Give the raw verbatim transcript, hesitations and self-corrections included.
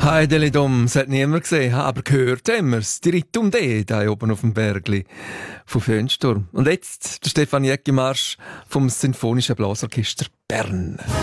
Heidelidum, das hat niemand gesehen, aber gehört haben wir's. Die Ritum D, da oben auf dem Bergli von Föhnsturm. Und jetzt der Stefan Jäcki-Marsch vom Sinfonischen Blasorchester Bern.